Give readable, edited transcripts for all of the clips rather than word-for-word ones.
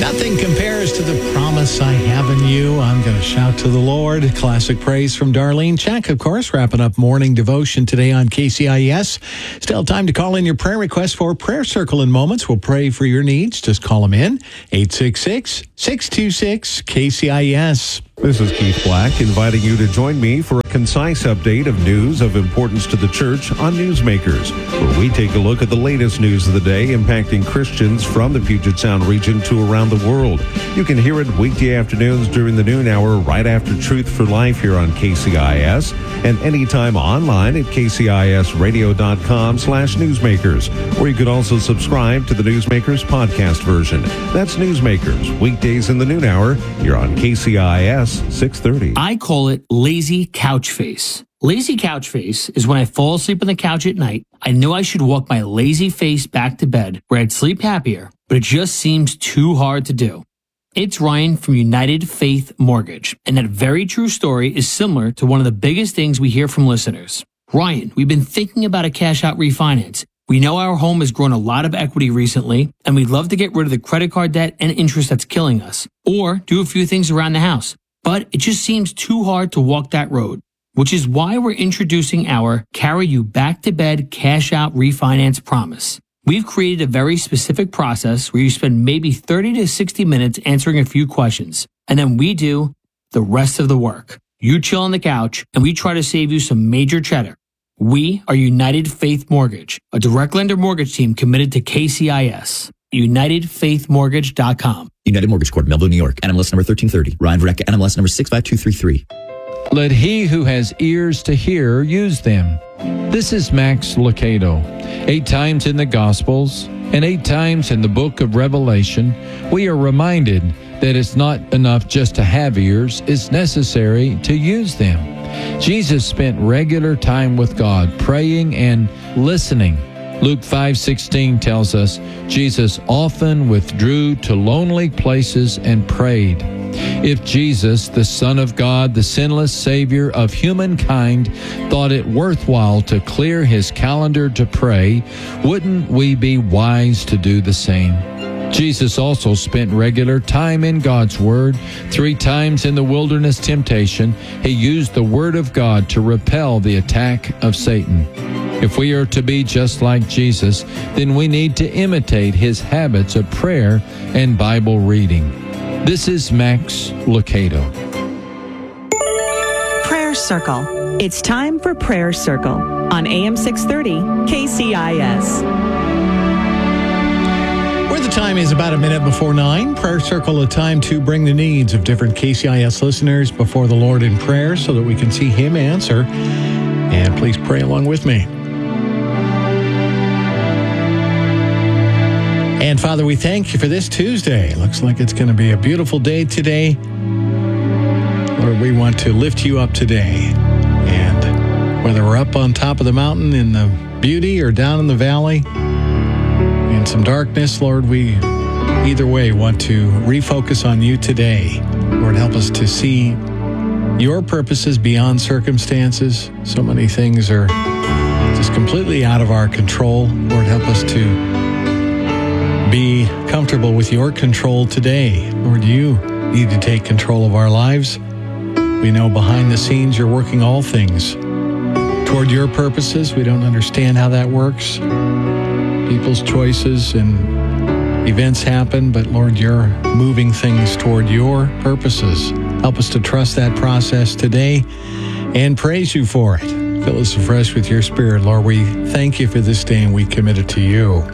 Nothing compares to the promise I have in you. I'm going to shout to the Lord. Classic praise from Darlene Check, of course, wrapping up morning devotion today on KCIS. Still time to call in your prayer request for Prayer Circle in moments. We'll pray for your needs. Just call them in. 866-626-KCIS. This is Keith Black inviting you to join me for a concise update of news of importance to the church on Newsmakers, where we take a look at the latest news of the day impacting Christians from the Puget Sound region to around the world. You can hear it weekday afternoons during the noon hour right after Truth for Life here on KCIS and anytime online at kcisradio.com/newsmakers, or you could also subscribe to the Newsmakers podcast version. That's Newsmakers, weekdays in the noon hour here on KCIS 630. I call it lazy couch face. Lazy couch face is when I fall asleep on the couch at night. I know I should walk my lazy face back to bed where I'd sleep happier, but it just seems too hard to do. It's Ryan from United Faith Mortgage, and that very true story is similar to one of the biggest things we hear from listeners. Ryan, we've been thinking about a cash-out refinance. We know our home has grown a lot of equity recently, and we'd love to get rid of the credit card debt and interest that's killing us, or do a few things around the house. But it just seems too hard to walk that road, which is why we're introducing our Carry You Back to Bed Cash Out Refinance Promise. We've created a very specific process where you spend maybe 30 to 60 minutes answering a few questions, and then we do the rest of the work. You chill on the couch, and we try to save you some major cheddar. We are United Faith Mortgage, a direct lender mortgage team committed to KCIS. UnitedFaithMortgage.com. United Mortgage Corp, Melville, New York. NMLS number 1330. Ryan Vreck, NMLS number 65233. Let he who has ears to hear use them. This is Max Lucado. 8 times in the Gospels and 8 times in the book of Revelation, we are reminded that it's not enough just to have ears, it's necessary to use them. Jesus spent regular time with God, praying and listening. Luke 5:16 tells us Jesus often withdrew to lonely places and prayed. If Jesus, the Son of God, the sinless Savior of humankind, thought it worthwhile to clear his calendar to pray, wouldn't we be wise to do the same? Jesus also spent regular time in God's Word. 3 times in the wilderness temptation, he used the Word of God to repel the attack of Satan. If we are to be just like Jesus, then we need to imitate his habits of prayer and Bible reading. This is Max Lucado. Prayer Circle. It's time for Prayer Circle on AM 630 KCIS. Where the time is about a minute before 9. Prayer Circle, a time to bring the needs of different KCIS listeners before the Lord in prayer so that we can see him answer. And please pray along with me. And Father, we thank you for this Tuesday. Looks like it's going to be a beautiful day today. Lord, we want to lift you up today. And whether we're up on top of the mountain in the beauty or down in the valley in some darkness, Lord, we either way want to refocus on you today. Lord, help us to see your purposes beyond circumstances. So many things are just completely out of our control. Lord, help us to be comfortable with your control today. Lord, you need to take control of our lives. We know behind the scenes you're working all things toward your purposes. We don't understand how that works. People's choices and events happen, but Lord, you're moving things toward your purposes. Help us to trust that process today and praise you for it. Fill us afresh with your Spirit. Lord, we thank you for this day and we commit it to you.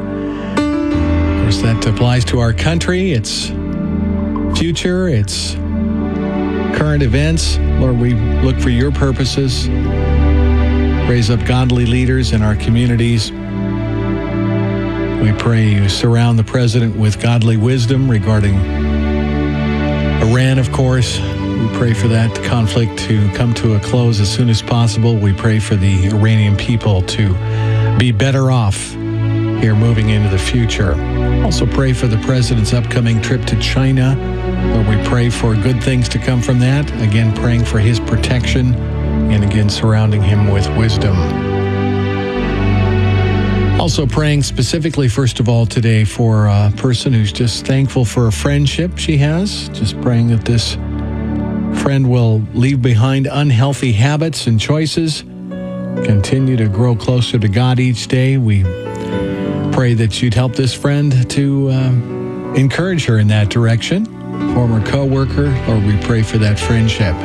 That applies to our country, its future, its current events. Lord, we look for your purposes. Raise up godly leaders in our communities. We pray you surround the president with godly wisdom regarding Iran, of course. We pray for that conflict to come to a close as soon as possible. We pray for the Iranian people to be better off here moving into the future. Also pray for the president's upcoming trip to China, where we pray for good things to come from that. Again, praying for his protection and again surrounding him with wisdom. Also praying specifically, first of all, today for a person who's just thankful for a friendship she has. Just praying that this friend will leave behind unhealthy habits and choices, continue to grow closer to God each day. We pray that you'd help this friend to encourage her in that direction. Former co-worker, Lord, we pray for that friendship.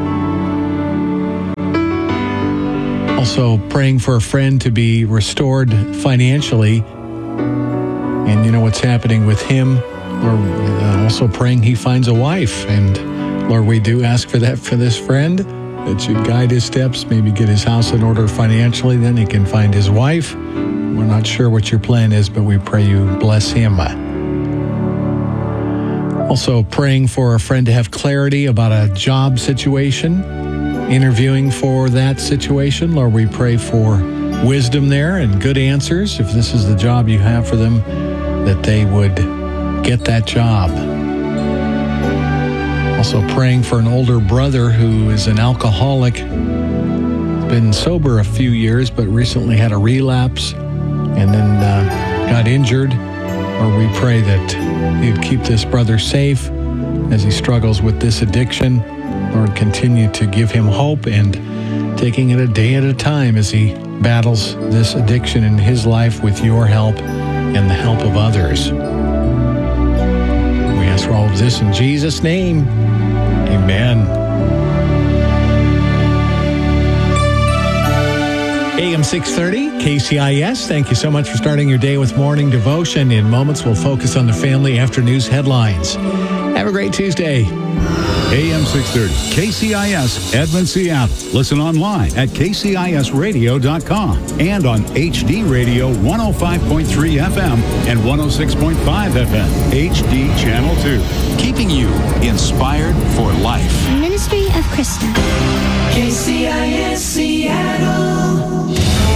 Also praying for a friend to be restored financially. And you know what's happening with him. We're also praying he finds a wife. And Lord, we do ask for that for this friend, that you'd guide his steps, maybe get his house in order financially, then he can find his wife. We're not sure what your plan is, but we pray you bless him. Also praying for a friend to have clarity about a job situation, interviewing for that situation. Lord, we pray for wisdom there and good answers. If this is the job you have for them, that they would get that job. Also praying for an older brother who is an alcoholic, been sober a few years, but recently had a relapse and then got injured. Lord, we pray that you'd keep this brother safe as he struggles with this addiction. Lord, continue to give him hope and taking it a day at a time as he battles this addiction in his life with your help and the help of others. We ask for all of this in Jesus' name. Amen. AM 630, KCIS. Thank you so much for starting your day with morning devotion. In moments, we'll focus on the family after news headlines. Have a great Tuesday. AM 630, KCIS, Edmond, Seattle. Listen online at kcisradio.com and on HD Radio 105.3 FM and 106.5 FM, HD Channel 2. Keeping you inspired for life. Ministry of Krista. KCIS Seattle.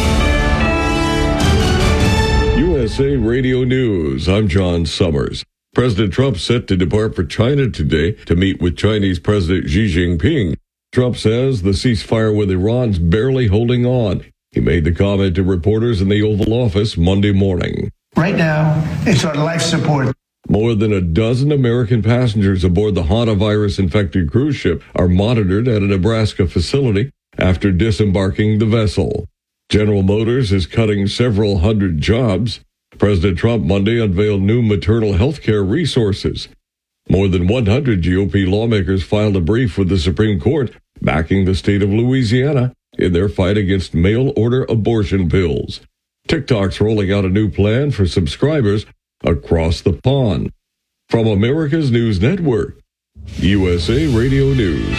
USA Radio News. I'm John Summers. President Trump set to depart for China today to meet with Chinese President Xi Jinping. Trump says the ceasefire with Iran's barely holding on. He made the comment to reporters in the Oval Office Monday morning. Right now, it's on life support. More than a dozen American passengers aboard the hantavirus-infected cruise ship are monitored at a Nebraska facility after disembarking the vessel. General Motors is cutting several hundred jobs. President Trump Monday unveiled new maternal health care resources. More than 100 GOP lawmakers filed a brief with the Supreme Court backing the state of Louisiana in their fight against mail-order abortion pills. TikTok's rolling out a new plan for subscribers across the pond. From America's News Network, USA Radio News.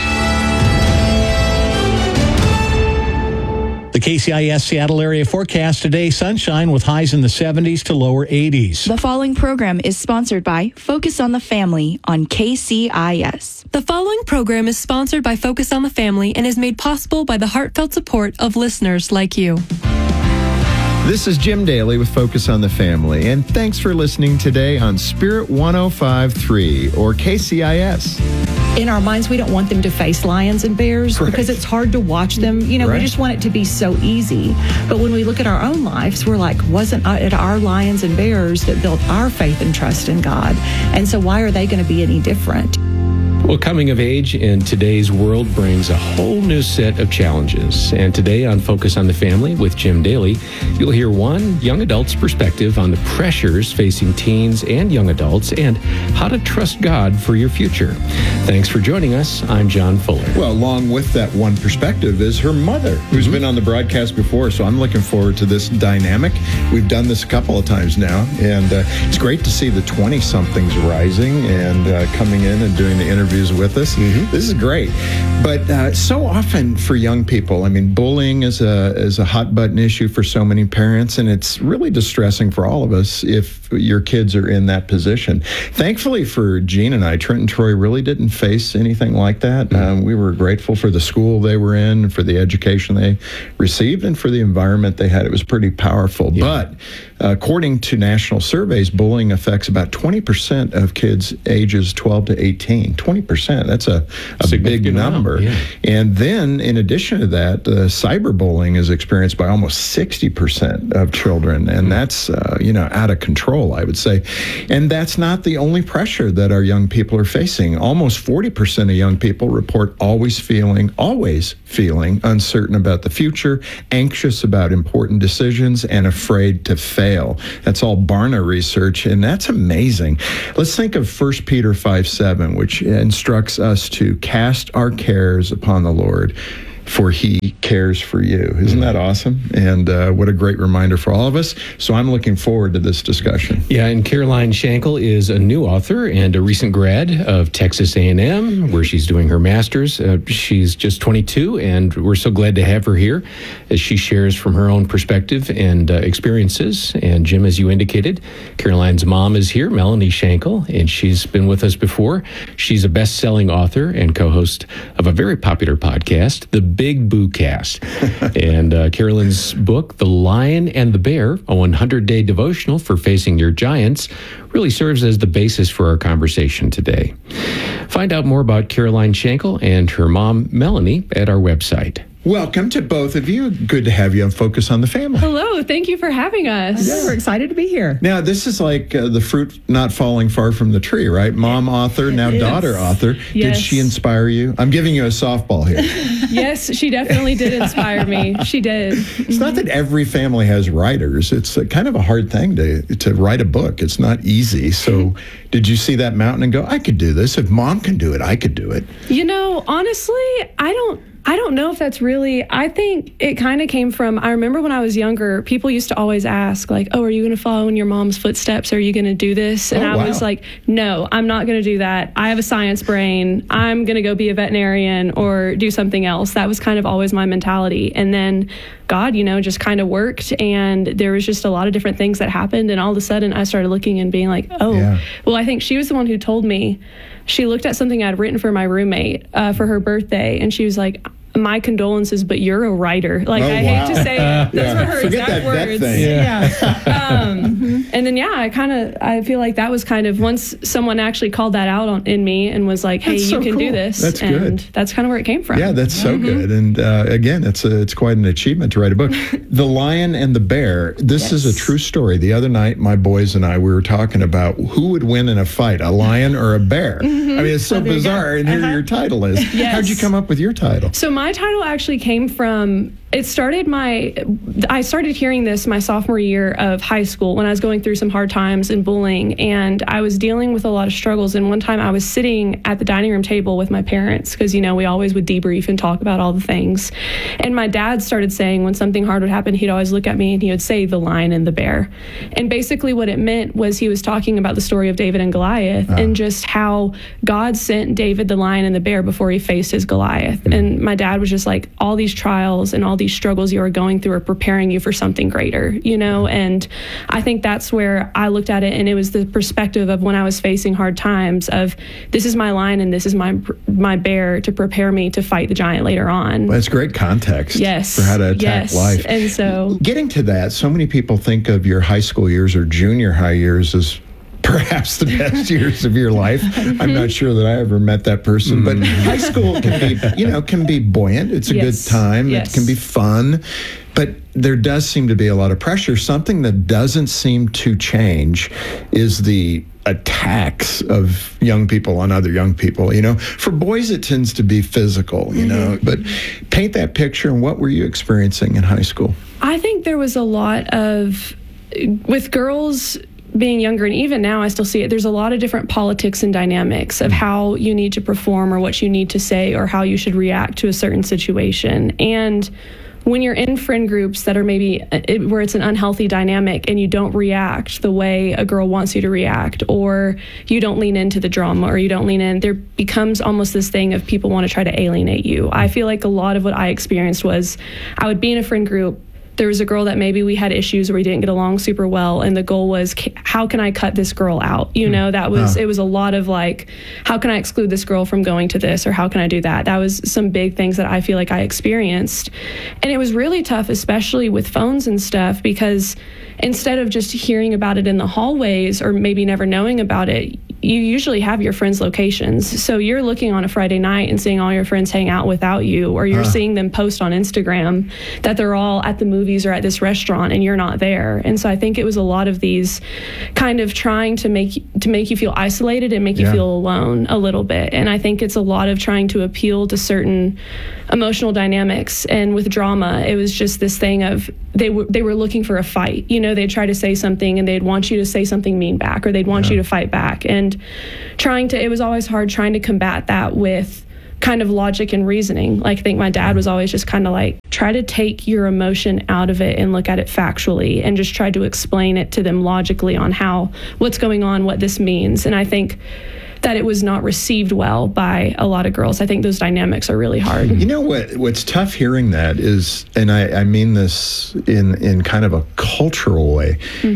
The KCIS Seattle area forecast today, sunshine with highs in the 70s to lower 80s. The following program is sponsored by Focus on the Family on KCIS. The following program is sponsored by Focus on the Family and is made possible by the heartfelt support of listeners like you. This is Jim Daly with Focus on the Family, and thanks for listening today on Spirit 105.3 or KCIS. In our minds, we don't want them to face lions and bears because it's hard to watch them. You know, we just want it to be so easy. But when we look at our own lives, we're like, wasn't it our lions and bears that built our faith and trust in God? And so why are they going to be any different? Well, coming of age in today's world brings a whole new set of challenges. And today on Focus on the Family with Jim Daly, you'll hear one young adult's perspective on the pressures facing teens and young adults and how to trust God for your future. Thanks for joining us. I'm John Fuller. Well, along with that one perspective is her mother, who's been on the broadcast before, so I'm looking forward to this dynamic. We've done this a couple of times now, and it's great to see the 20-somethings rising and coming in and doing the interviews with us. This is great. But so often for young people, I mean, bullying is a hot button issue for so many parents, and it's really distressing for all of us if your kids are in that position. Thankfully for Gene and I, Trent and Troy really didn't face anything like that. We were grateful for the school they were in, for the education they received, and for the environment they had. It was pretty powerful. Yeah. But according to national surveys, bullying affects about 20% of kids ages 12 to 18. 20%. 20%. That's a big number. Yeah. And then, in addition to that, cyberbullying is experienced by almost 60% of children, and that's out of control, I would say. And that's not the only pressure that our young people are facing. Almost 40% of young people report always feeling uncertain about the future, anxious about important decisions, and afraid to fail. That's all Barna research, and that's amazing. Let's think of 1 Peter 5:7, which instructs us to cast our cares upon the Lord, for he cares for you. Isn't that awesome? And what a great reminder for all of us. So I'm looking forward to this discussion. Yeah, and Caroline Shankle is a new author and a recent grad of Texas A&M, where she's doing her master's. She's just 22, and we're so glad to have her here as she shares from her own perspective and experiences. And Jim, as you indicated, Caroline's mom is here, Melanie Shankle, and she's been with us before. She's a best-selling author and co-host of a very popular podcast, The Big Boo Cast. And Caroline's book, The Lion and the Bear, a 100-day devotional for facing your giants, really serves as the basis for our conversation today. Find out more about Caroline Shankle and her mom, Melanie, at our website. Welcome to both of you. Good to have you on Focus on the Family. Hello. Thank you for having us. Yeah, we're excited to be here. Now, this is like the fruit not falling far from the tree, right? Mom author, now daughter author. Yes. Did she inspire you? I'm giving you a softball here. Yes, she definitely did inspire me. She did. It's not that every family has writers. It's kind of a hard thing to write a book. It's not easy. So did you see that mountain and go, I could do this? If Mom can do it, I could do it. Honestly, I don't know if that's really, I think it kind of came from, I remember when I was younger, people used to always ask, like, oh, are you going to follow in your mom's footsteps? Are you going to do this? And I was like, no, I'm not going to do that. I have a science brain. I'm going to go be a veterinarian or do something else. That was kind of always my mentality. And then God, just kind of worked, and there was just a lot of different things that happened. And all of a sudden I started looking and being like, well, I think she was the one who told me. She looked at something I'd written for my roommate for her birthday, and she was like, my condolences, but you're a writer. Like, I hate to say it. Those were her exact words. And then, I feel like that was kind of, once someone actually called that out in me and was like, hey, you can do this. That's and good. That's kind of where it came from. Yeah, that's so good. And again, it's quite an achievement to write a book. The Lion and the Bear. This is a true story. The other night, my boys and I, we were talking about who would win in a fight, a lion or a bear. I mean, it's so bizarre. And here your title is. Yes. How'd you come up with your title? So my title actually came from, I started hearing this my sophomore year of high school when I was going through some hard times and bullying, and I was dealing with a lot of struggles. And one time I was sitting at the dining room table with my parents, because, we always would debrief and talk about all the things. And my dad started saying when something hard would happen, he'd always look at me and he would say, the lion and the bear. And basically what it meant was he was talking about the story of David and Goliath and just how God sent David the lion and the bear before he faced his Goliath. And my dad was just like, all these trials and all these struggles you are going through are preparing you for something greater, and I think that's where I looked at it, and it was the perspective of when I was facing hard times of, this is my lion and this is my bear to prepare me to fight the giant later on. Well, that's great context for how to attack life. And so getting to that, so many people think of your high school years or junior high years as perhaps the best years of your life. I'm not sure that I ever met that person, but high school can be buoyant. It's a good time. It can be fun, but there does seem to be a lot of pressure. Something that doesn't seem to change is the attacks of young people on other young people. For boys, it tends to be physical, but paint that picture. And what were you experiencing in high school? I think there was a lot of, with girls being younger, and even now I still see it, there's a lot of different politics and dynamics of how you need to perform or what you need to say or how you should react to a certain situation. And when you're in friend groups that are maybe where it's an unhealthy dynamic and you don't react the way a girl wants you to react, or you don't lean into the drama, or you don't lean in, there becomes almost this thing of people want to try to alienate you. I feel like a lot of what I experienced was I would be in a friend group. There was a girl that maybe we had issues where we didn't get along super well, and the goal was, how can I cut this girl out? That was, it was a lot of like, how can I exclude this girl from going to this, or how can I do that? That was some big things that I feel like I experienced. And it was really tough, especially with phones and stuff, because instead of just hearing about it in the hallways or maybe never knowing about it, you usually have your friends' locations. So you're looking on a Friday night and seeing all your friends hang out without you, or you're seeing them post on Instagram that they're all at the movies or at this restaurant and you're not there. And so I think it was a lot of these kind of trying to make you feel isolated and make you feel alone a little bit. And I think it's a lot of trying to appeal to certain emotional dynamics. And with drama, it was just this thing of they were looking for a fight. You know, they'd try to say something and they'd want you to say something mean back, or they'd want you to fight back. And it was always hard trying to combat that with kind of logic and reasoning. Like, I think my dad was always just kind of like, try to take your emotion out of it and look at it factually, and just try to explain it to them logically on what's going on, what this means. And I think that it was not received well by a lot of girls. I think those dynamics are really hard. You know what's tough hearing that is, and I mean this in kind of a cultural way,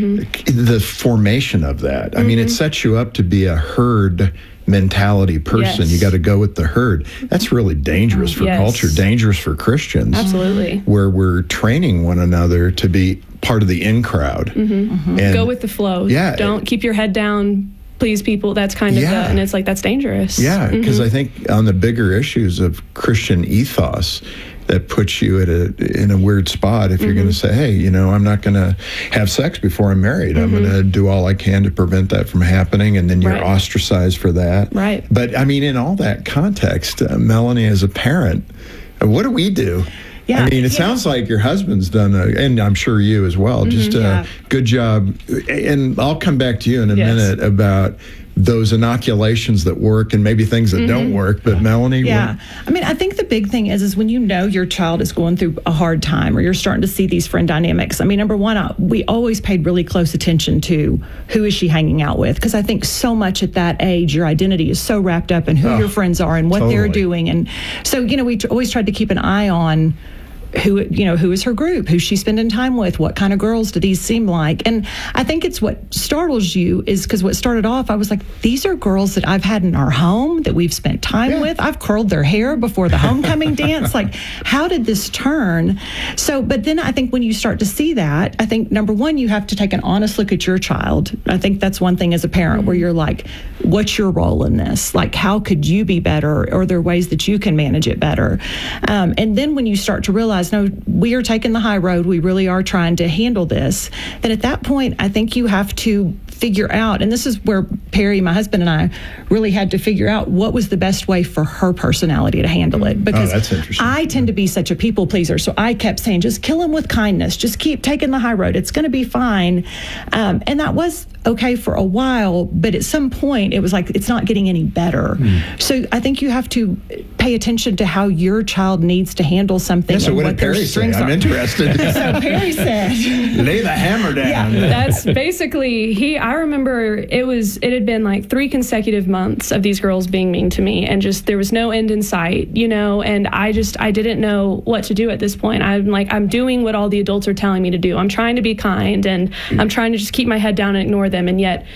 the formation of that. I mean, it sets you up to be a herd mentality person. Yes. You got to go with the herd. That's really dangerous for culture, dangerous for Christians. Absolutely. Where we're training one another to be part of the in crowd. And go with the flow. Yeah. Don't keep your head down, please people. That's kind of and it's like, that's dangerous. Yeah, because I think on the bigger issues of Christian ethos, that puts you in a weird spot if you're going to say, hey, you know, I'm not going to have sex before I'm married. I'm going to do all I can to prevent that from happening, and then you're ostracized for that. Right. But I mean, in all that context, Melanie, as a parent, what do we do? Yeah, I mean, it sounds like your husband's done, and I'm sure you as well, just a good job. And I'll come back to you in a minute about those inoculations that work and maybe things that don't work. But Melanie? I mean, I think the big thing is when you know your child is going through a hard time, or you're starting to see these friend dynamics. I mean, number one, we always paid really close attention to who is she hanging out with, because I think so much at that age, your identity is so wrapped up in who your friends are and what they're doing. And so, you know, we always tried to keep an eye on who is her group, who's she spending time with, what kind of girls do these seem like. And I think it's what startles you is because what started off, I was like, these are girls that I've had in our home that we've spent time with. I've curled their hair before the homecoming dance. Like, how did this turn? So, but then I think when you start to see that, I think number one, you have to take an honest look at your child. I think that's one thing as a parent where you're like, what's your role in this? Like, how could you be better? Or are there ways that you can manage it better? And then when you start to realize, no, we are taking the high road, we really are trying to handle this, then at that point, I think you have to figure out, and this is where Perry, my husband, and I really had to figure out what was the best way for her personality to handle it. Because that's interesting. I tend to be such a people pleaser, so I kept saying, just kill him with kindness, just keep taking the high road, it's going to be fine. And that was okay for a while, but at some point, it was like, it's not getting any better. So I think you have to pay attention to how your child needs to handle something. So what did Perry say? I'm interested. So Perry said, lay the hammer down. That's basically, I remember it had been like 3 consecutive months of these girls being mean to me, and just there was no end in sight, you know, and I didn't know what to do at this point. I'm like, I'm doing what all the adults are telling me to do. I'm trying to be kind, and I'm trying to just keep my head down and ignore them. And yet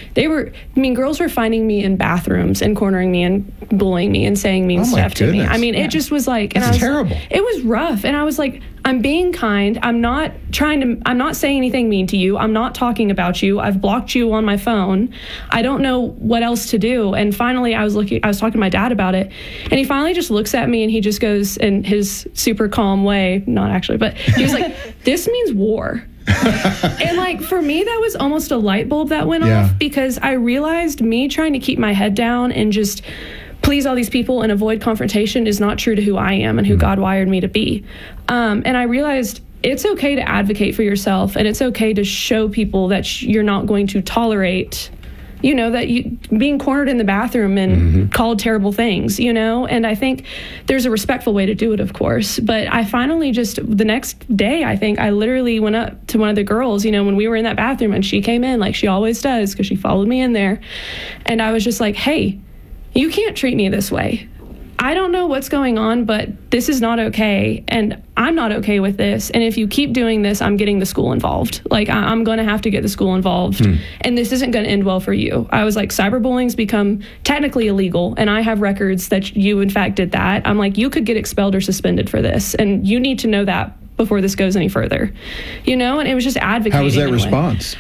girls were finding me in bathrooms and cornering me and bullying me and saying mean stuff to me. I mean, it just was like, and it's terrible. It was rough. And I was like, I'm being kind. I'm not saying anything mean to you. I'm not talking about you. I've blocked you on my phone. I don't know what else to do. And finally I was talking to my dad about it, and he finally just looks at me and he just goes in his super calm way, not actually, but he was like, this means war. And like, for me, that was almost a light bulb that went off, because I realized me trying to keep my head down and just please all these people and avoid confrontation is not true to who I am and who God wired me to be. And I realized it's okay to advocate for yourself, and it's okay to show people that you're not going to tolerate, you know, that you being cornered in the bathroom and called terrible things, you know. And I think there's a respectful way to do it, of course. But I finally the next day, I think I literally went up to one of the girls, you know, when we were in that bathroom, and she came in like she always does, because she followed me in there. And I was just like, hey, you can't treat me this way. I don't know what's going on, but this is not okay, and I'm not okay with this. And if you keep doing this, I'm getting the school involved. Like, I'm going to have to get the school involved, and this isn't going to end well for you. I was like, cyberbullying's become technically illegal, and I have records that you, in fact, did that. I'm like, you could get expelled or suspended for this, and you need to know that before this goes any further, you know. And it was just advocating. How was that response?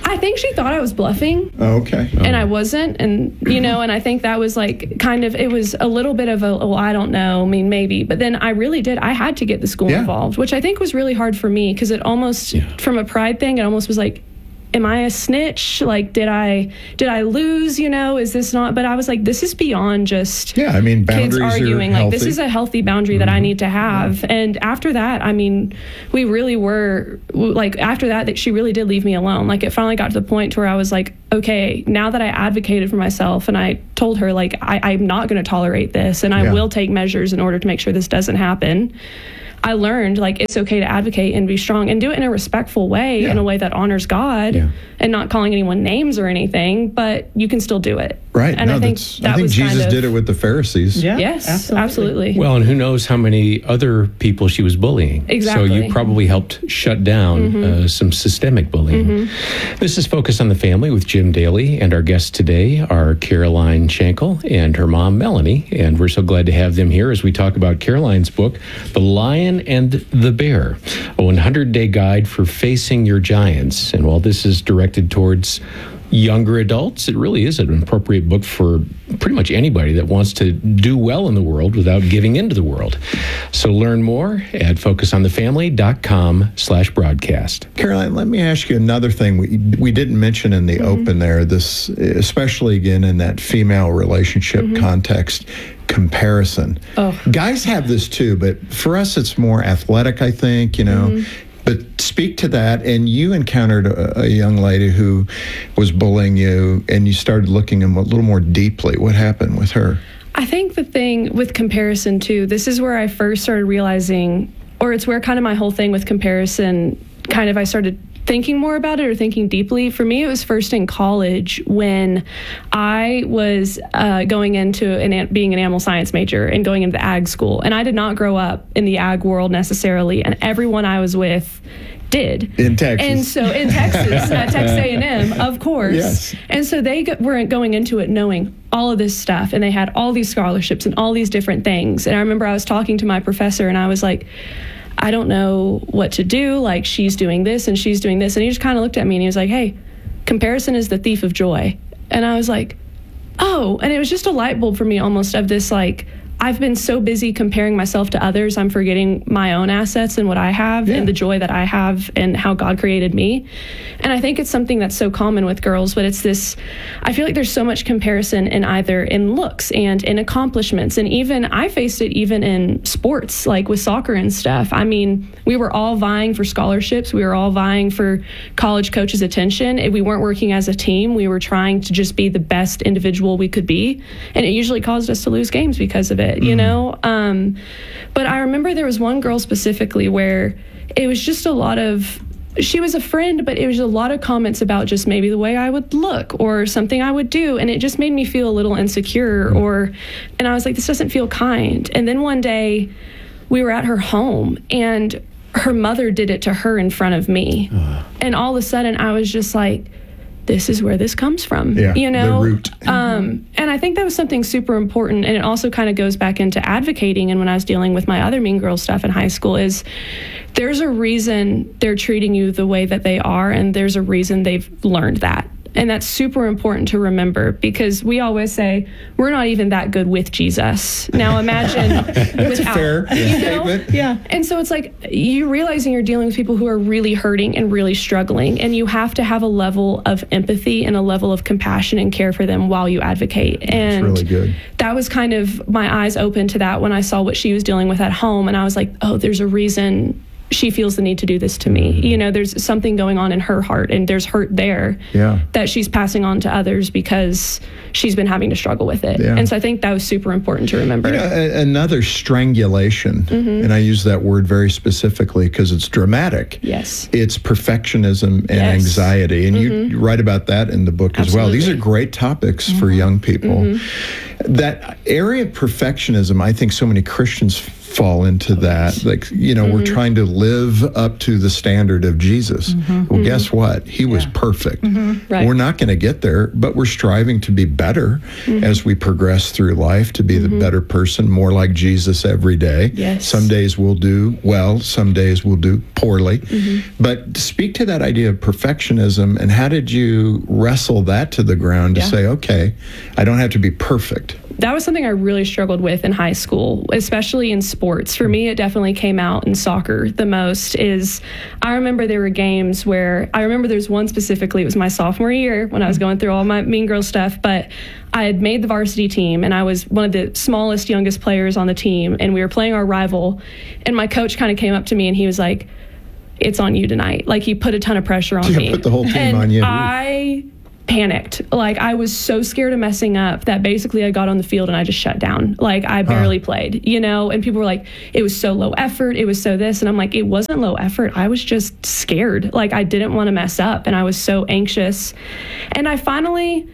I think she thought I was bluffing. Oh, okay. And I wasn't. And, and I think that was like kind of, it was a little bit of I don't know. I mean, maybe. But then I really did. I had to get the school involved, which I think was really hard for me because it almost, from a pride thing, it almost was like, am I a snitch? Like, did I lose? Is this not? But I was like, this is beyond just boundaries kids arguing. Are like, this is a healthy boundary that I need to have. And after that, I mean, we really were like, after that she really did leave me alone. Like, it finally got to the point where I was like, okay, now that I advocated for myself and I told her like, I'm not going to tolerate this, and I will take measures in order to make sure this doesn't happen. I learned like it's okay to advocate and be strong and do it in a respectful way, in a way that honors God, and not calling anyone names or anything, but you can still do it. Right. And I think Jesus did it with the Pharisees. Yeah, yes, absolutely. Well, and who knows how many other people she was bullying. Exactly. So you probably helped shut down some systemic bullying. This is Focus on the Family with Jim Daly, and our guests today are Caroline Shankle and her mom, Melanie, and we're so glad to have them here as we talk about Caroline's book, The Lion and the Bear, a 100-day guide for facing your giants. And while this is directed towards younger adults, it really is an appropriate book for pretty much anybody that wants to do well in the world without giving into the world. So learn more at focusonthefamily.com/broadcast. Caroline, let me ask you another thing we didn't mention in the open there, this, especially again in that female relationship context, comparison. Guys have this too, but for us it's more athletic, I think, But speak to that, and you encountered a young lady who was bullying you, and you started looking a little more deeply. What happened with her? I think the thing with comparison, too, this is where I first started realizing, or it's where kind of my whole thing with comparison, kind of I started thinking more about it or thinking deeply. For me, it was first in college when I was going into being an animal science major and going into the ag school. And I did not grow up in the ag world necessarily, and everyone I was with did. In Texas. And so in Texas, at Texas A&M, of course. Yes. And so they weren't going into it knowing all of this stuff, and they had all these scholarships and all these different things. And I remember I was talking to my professor, and I was like, I don't know what to do. Like, she's doing this and she's doing this. And he just kind of looked at me and he was like, hey, comparison is the thief of joy. And I was like, oh. And it was just a light bulb for me almost of this, like, I've been so busy comparing myself to others, I'm forgetting my own assets and what I have and the joy that I have and how God created me. And I think it's something that's so common with girls, but it's this, I feel like there's so much comparison in either in looks and in accomplishments. And even, I faced it even in sports, like with soccer and stuff. I mean, we were all vying for scholarships. We were all vying for college coaches' attention. If we weren't working as a team, we were trying to just be the best individual we could be. And it usually caused us to lose games because of it. But I remember there was one girl specifically where it was just a lot of, she was a friend, but it was a lot of comments about just maybe the way I would look or something I would do. And it just made me feel a little insecure and I was like, this doesn't feel kind. And then one day we were at her home and her mother did it to her in front of me. And all of a sudden I was just like, this is where this comes from, the root. And I think that was something super important. And it also kind of goes back into advocating. And when I was dealing with my other Mean Girl stuff in high school is there's a reason they're treating you the way that they are. And there's a reason they've learned that. And that's super important to remember because we always say we're not even that good with Jesus. Now imagine that's without, fair statement. Yeah. And so it's like you realizing you're dealing with people who are really hurting and really struggling, and you have to have a level of empathy and a level of compassion and care for them while you advocate. And that's really good. That was kind of my eyes open to that when I saw what she was dealing with at home, and I was like, oh, there's a reason she feels the need to do this to me. There's something going on in her heart, and there's hurt there that she's passing on to others because she's been having to struggle with it. And so I think that was super important to remember. Another strangulation, and I use that word very specifically because it's dramatic. Yes. It's perfectionism and anxiety. And you write about that in the book as well. These are great topics for young people. That area of perfectionism, I think so many Christians fall into that. Like, we're trying to live up to the standard of Jesus. Well, guess what? He was perfect. Right. We're not going to get there, but we're striving to be better as we progress through life, to be the better person, more like Jesus every day. Yes. Some days we'll do well, some days we'll do poorly. But speak to that idea of perfectionism, and how did you wrestle that to the ground to say, okay, I don't have to be perfect? That was something I really struggled with in high school, especially in sports. For me, it definitely came out in soccer the most. I remember there were games where, I remember there's one specifically, it was my sophomore year when I was going through all my Mean Girl stuff, but I had made the varsity team, and I was one of the smallest, youngest players on the team, and we were playing our rival, and my coach kind of came up to me and he was like, "It's on you tonight." Like, he put a ton of pressure on me. Put the whole team and on you. I panicked. Like, I was so scared of messing up that basically I got on the field and I just shut down. Like, I barely played, and people were like, it was so low effort, it was so this, and I'm like, it wasn't low effort. I was just scared. Like, I didn't want to mess up, and I was so anxious. And I finally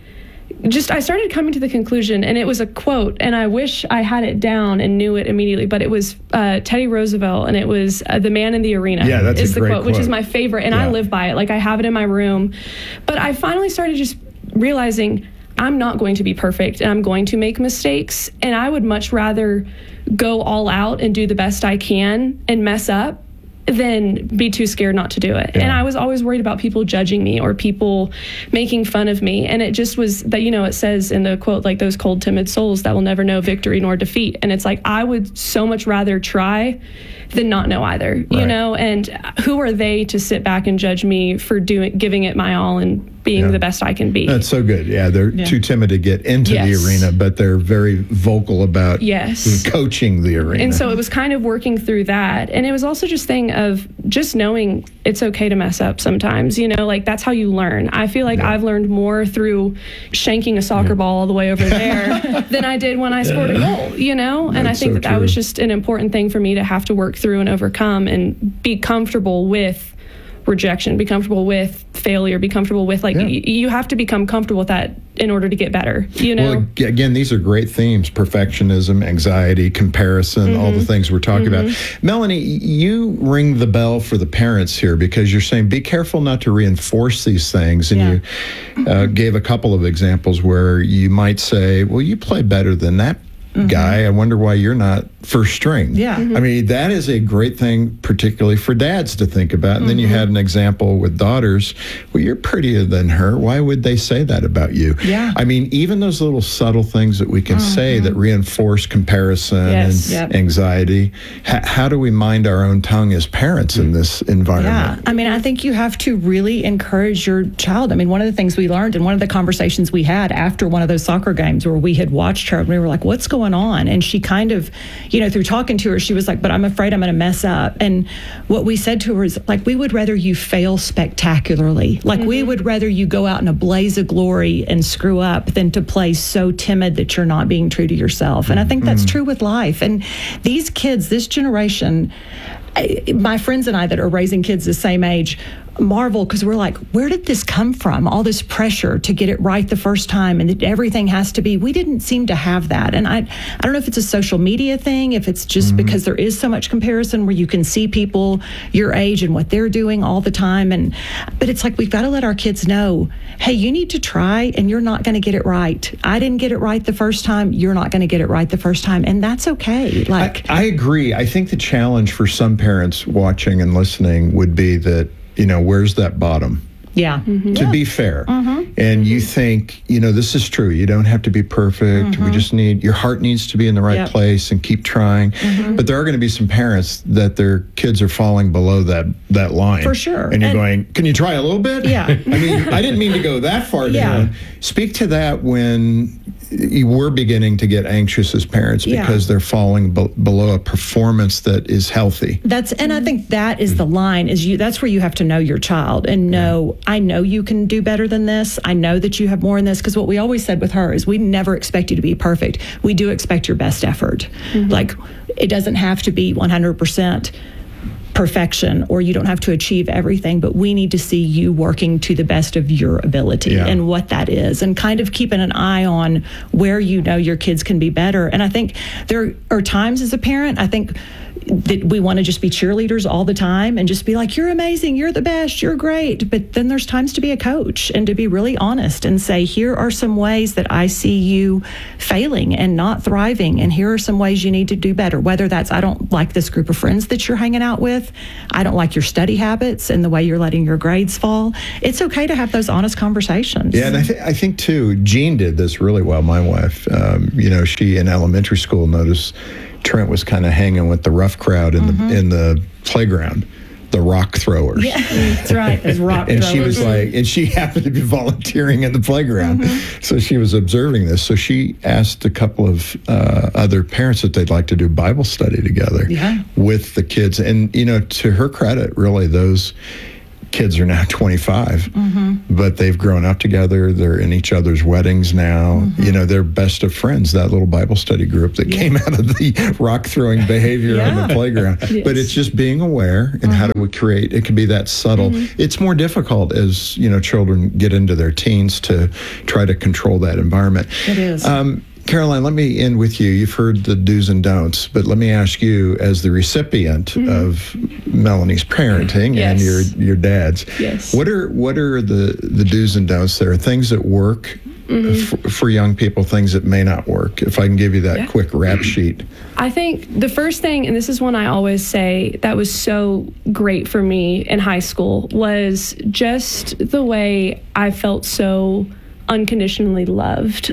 I started coming to the conclusion, and it was a quote, and I wish I had it down and knew it immediately, but it was Teddy Roosevelt, and it was "The Man in the Arena." Yeah, that's is a the great quote, which is my favorite, and I live by it. Like, I have it in my room. But I finally started just realizing I'm not going to be perfect, and I'm going to make mistakes, and I would much rather go all out and do the best I can and mess up than be too scared not to do it. And I was always worried about people judging me or people making fun of me. And it just was that, it says in the quote, like, those cold, timid souls that will never know victory nor defeat. And it's like, I would so much rather try than not know either, and who are they to sit back and judge me for giving it my all and being the best I can be. That's so good. Yeah, they're too timid to get into the arena, but they're very vocal about coaching the arena. And so it was kind of working through that. And it was also just thing of just knowing it's okay to mess up sometimes, like, that's how you learn. I feel like I've learned more through shanking a soccer ball all the way over there than I did when I scored a goal, and I think that was just an important thing for me to have to work through and overcome and be comfortable with rejection, be comfortable with failure, be comfortable with, like, you have to become comfortable with that in order to get better, Well, again, these are great themes: perfectionism, anxiety, comparison, all the things we're talking about. Melanie, you ring the bell for the parents here, because you're saying be careful not to reinforce these things. And you gave a couple of examples where you might say, well, you play better than that guy. I wonder why you're not first string. I mean, that is a great thing, particularly for dads to think about. And then you had an example with daughters. Well, you're prettier than her. Why would they say that about you? I mean, even those little subtle things that we can say that reinforce comparison and anxiety. How do we mind our own tongue as parents in this environment? I mean, I think you have to really encourage your child. I mean, one of the things we learned, and one of the conversations we had after one of those soccer games where we had watched her, and we were like, what's going on? And she kind of, through talking to her, she was like, but I'm afraid I'm going to mess up. And what we said to her is, like, we would rather you fail spectacularly. Like, we would rather you go out in a blaze of glory and screw up than to play so timid that you're not being true to yourself. And I think that's true with life. And these kids, this generation, my friends and I that are raising kids the same age marvel, because we're like, where did this come from? All this pressure to get it right the first time, and that everything has to be. We didn't seem to have that. And I don't know if it's a social media thing, if it's just because there is so much comparison where you can see people your age and what they're doing all the time. But it's like, we've got to let our kids know, hey, you need to try, and you're not going to get it right. I didn't get it right the first time. You're not going to get it right the first time. And that's okay. Like, I agree. I think the challenge for some parents watching and listening would be that, where's that bottom? To be fair. And you think, this is true. You don't have to be perfect. We just your heart needs to be in the right place and keep trying. But there are going to be some parents that their kids are falling below that line. For sure. And you're going, can you try a little bit? I mean, I didn't mean to go that far down. Speak to that when you were beginning to get anxious as parents because they're falling below a performance that is healthy. And I think that is the line, that's where you have to know your child and know, I know you can do better than this. I know that you have more in this, because what we always said with her is we never expect you to be perfect. We do expect your best effort. Like, it doesn't have to be 100%. perfection or you don't have to achieve everything, but we need to see you working to the best of your ability and what that is, and kind of keeping an eye on where you know your kids can be better. And I think there are times as a parent, I think that we want to just be cheerleaders all the time and just be like, you're amazing, you're the best, you're great. But then there's times to be a coach and to be really honest and say, here are some ways that I see you failing and not thriving, and here are some ways you need to do better. Whether that's, I don't like this group of friends that you're hanging out with, I don't like your study habits and the way you're letting your grades fall. It's okay to have those honest conversations. Yeah, and I think too, Jean did this really well, my wife. She in elementary school noticed Trent was kind of hanging with the rough crowd in the playground, the rock throwers. Yeah, that's right, those rock and throwers. she was like, and she happened to be volunteering in the playground, so she was observing this. So she asked a couple of other parents that they'd like to do Bible study together with the kids. And, to her credit, really, those kids are now 25, but they've grown up together. They're in each other's weddings now. They're best of friends, that little Bible study group that came out of the rock throwing behavior on the playground. But it's just being aware and how do we create, it can be that subtle. It's more difficult as, children get into their teens to try to control that environment. It is. Caroline, let me end with you. You've heard the do's and don'ts, but let me ask you, as the recipient of Melanie's parenting and your dad's, what are the do's and don'ts? There are things that work for young people, things that may not work. If I can give you that quick rap sheet. I think the first thing, and this is one I always say that was so great for me in high school, was just the way I felt so unconditionally loved.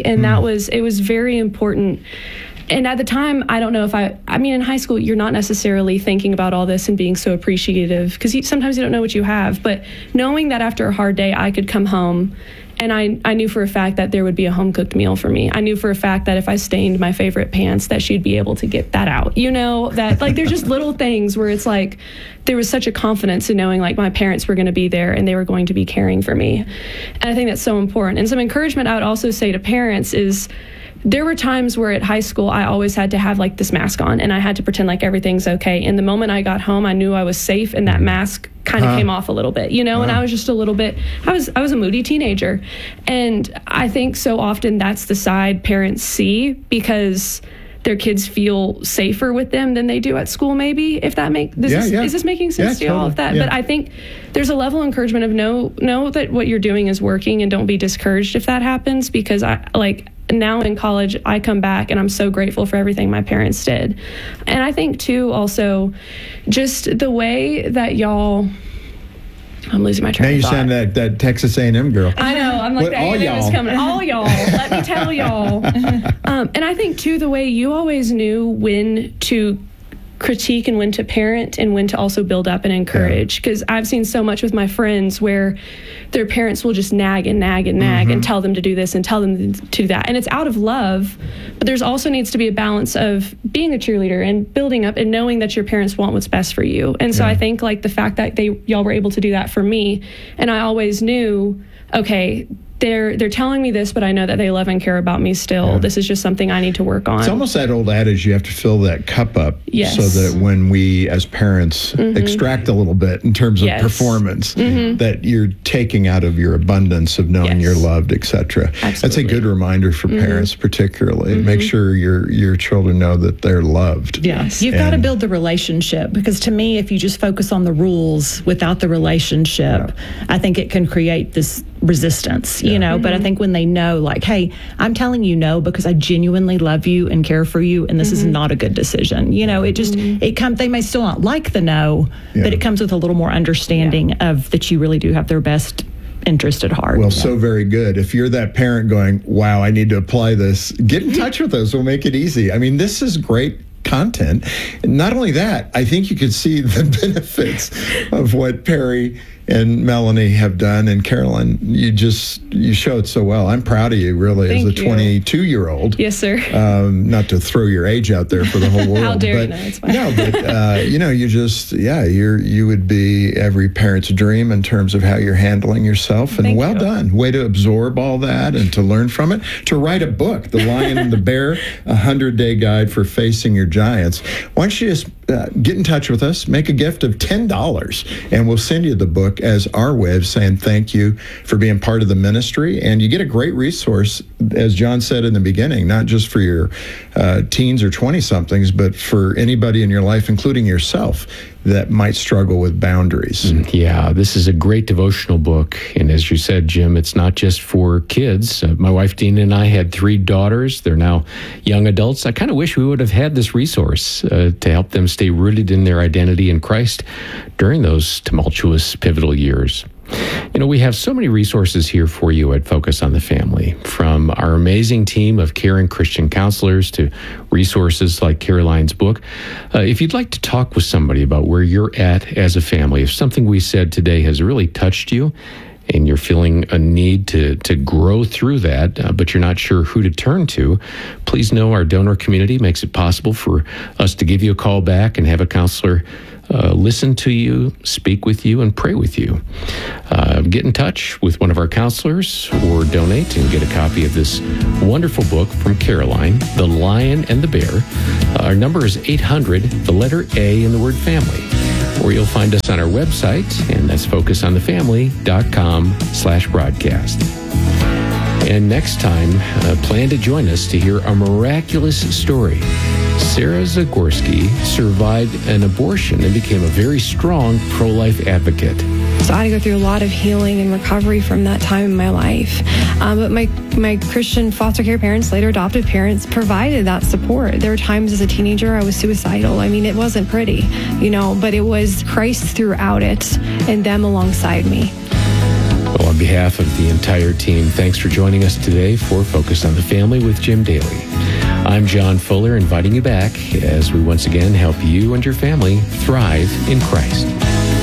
It was very important. And at the time, I don't know if I mean, in high school, you're not necessarily thinking about all this and being so appreciative because sometimes you don't know what you have. But knowing that after a hard day, I could come home and I knew for a fact that there would be a home-cooked meal for me. I knew for a fact that if I stained my favorite pants, that she'd be able to get that out. There's just little things where it's like there was such a confidence in knowing like my parents were going to be there and they were going to be caring for me. And I think that's so important. And some encouragement I would also say to parents is, there were times where at high school, I always had to have like this mask on and I had to pretend like everything's okay. And the moment I got home, I knew I was safe and that mask kind of came off a little bit, and I was just a little bit, I was a moody teenager. And I think so often that's the side parents see because their kids feel safer with them than they do at school, maybe, if that is this making sense to y'all? Totally. But I think there's a level of encouragement of know that what you're doing is working and don't be discouraged if that happens, because now in college, I come back and I'm so grateful for everything my parents did. And I think too, also, just the way that y'all, I'm losing my train of thought. Now you sound that Texas A&M girl. I know. I'm like, the A&M is coming. All y'all. Let me tell y'all. And I think too, the way you always knew when to critique and when to parent and when to also build up and encourage, because I've seen so much with my friends where their parents will just nag and nag and nag and tell them to do this and tell them to do that, and it's out of love, but there's also needs to be a balance of being a cheerleader and building up and knowing that your parents want what's best for you. And so I think like the fact that y'all were able to do that for me, and I always knew, okay, they're telling me this, but I know that they love and care about me still. This is just something I need to work on. It's almost that old adage, you have to fill that cup up so that when we as parents extract a little bit in terms of performance, that you're taking out of your abundance of knowing you're loved, etc. That's a good reminder for parents particularly. Make sure your children know that they're loved. Yes. You've got to build the relationship, because to me, if you just focus on the rules without the relationship, I think it can create this resistance, but I think when they know, like, hey, I'm telling you no because I genuinely love you and care for you, and this is not a good decision. They may still not like the no, but it comes with a little more understanding of that you really do have their best interest at heart. Well, so very good. If you're that parent going, wow, I need to apply this, get in touch with us. We'll make it easy. I mean, this is great content. And not only that, I think you could see the benefits of what Perry and Melanie have done. And Caroline, you show it so well. I'm proud of you, really, as a 22-year-old. Yes, sir. Not to throw your age out there for the whole world. How dare you? No, it's fine. No, but you would be every parent's dream in terms of how you're handling yourself. And well done. Way to absorb all that and to learn from it. To write a book, The Lion and the Bear, 100-Day Guide for Facing Your Giants. Why don't you just get in touch with us, make a gift of $10, and we'll send you the book as our way of saying thank you for being part of the ministry. And you get a great resource, as John said in the beginning, not just for your teens or 20-somethings, but for anybody in your life, including yourself, that might struggle with boundaries. Yeah, this is a great devotional book. And as you said, Jim, it's not just for kids. My wife, Dina, and I had 3 daughters. They're now young adults. I kind of wish we would have had this resource to help them stay rooted in their identity in Christ during those tumultuous, pivotal years. You know, we have so many resources here for you at Focus on the Family, from our amazing team of caring Christian counselors to resources like Caroline's book. If you'd like to talk with somebody about where you're at as a family, if something we said today has really touched you and you're feeling a need to grow through that, but you're not sure who to turn to, please know our donor community makes it possible for us to give you a call back and have a counselor listen to you, speak with you, and pray with you. Get in touch with one of our counselors or donate and get a copy of this wonderful book from Caroline, The Lion and the Bear. Our number is 800, the letter A in the word family. Or you'll find us on our website, and that's focusonthefamily.com/broadcast. And next time, plan to join us to hear a miraculous story. Sarah Zagorski survived an abortion and became a very strong pro-life advocate. So I had to go through a lot of healing and recovery from that time in my life. But my Christian foster care parents, later adoptive parents, provided that support. There were times as a teenager I was suicidal. I mean, it wasn't pretty, but it was Christ throughout it and them alongside me. Well, on behalf of the entire team, thanks for joining us today for Focus on the Family with Jim Daly. I'm John Fuller, inviting you back as we once again help you and your family thrive in Christ.